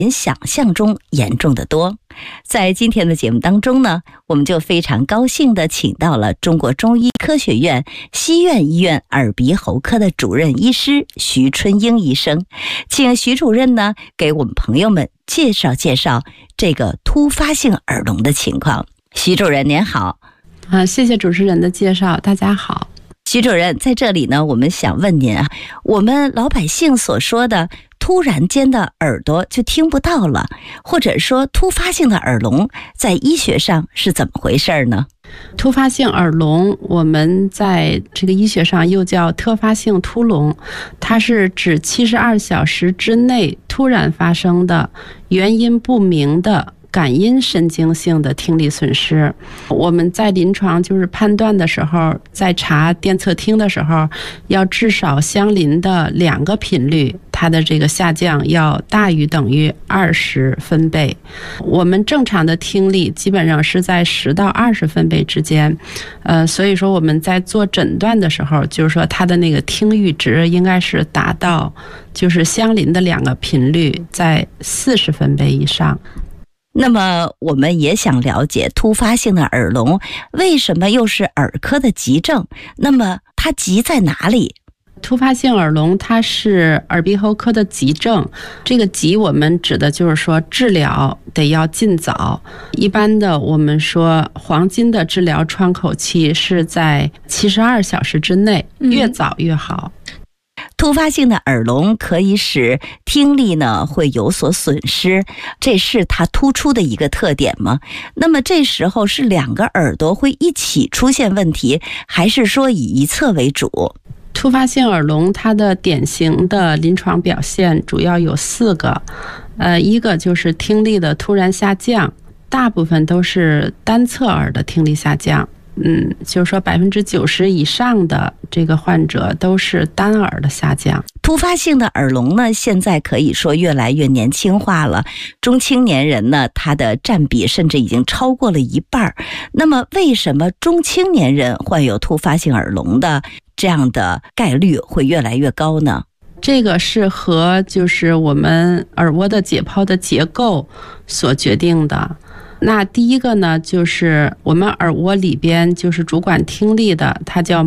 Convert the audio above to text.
想象中严重的多。在今天的节目当中呢，我们就非常高兴地请到了中国中医科学院西苑医院耳鼻喉科的主任医师徐春英医生，请徐主任呢给我们朋友们介绍介绍这个突发性耳聋的情况。徐主任您好。 谢谢主持人的介绍，大家好。 徐主任，在这里呢，我们想问您啊，我们老百姓所说的突然间的耳朵就听不到了，或者说突发性的耳聋，在医学上是怎么回事呢？ 突发性耳聋，我们在这个医学上又叫特发性突聋，它是指72小时之内突然发生的原因不明的感音神经性的听力损失。我们在临床就是判断的时候，在查电测听的时候，要至少相邻的2个频率，它的这个下降要大于等于20分贝。我们正常的听力基本上是在10到20分贝之间，所以说我们在做诊断的时候，就是说它的那个听阈值应该是达到就是相邻的2个频率在40分贝以上。 那么我们也想了解突发性的耳聋为什么又是耳科的急症，那么它急在哪里？ 突发性耳聋它是耳鼻喉科的急症，这个急我们指的就是说治疗得要尽早。一般的我们说黄金的治疗窗口期是在72小时之内，越早越好。 突发性的耳聋可以使听力呢会有所损失，这是它突出的一个特点吗？那么这时候是2个耳朵会一起出现问题，还是说以一侧为主？ 突发性耳聋它的典型的临床表现主要有4个，一个就是听力的突然下降，大部分都是单侧耳的听力下降。就是说90%以上的这个患者都是单耳的下降。 突发性的耳聋呢，现在可以说越来越年轻化了，中青年人呢，他的占比甚至已经超过了1半。那么为什么中青年人患有突发性耳聋的这样的概率会越来越高呢？ 这个是和就是我们耳蜗的解剖的结构所决定的。那第一个呢，就是我们耳蜗里边就是主管听力的，它叫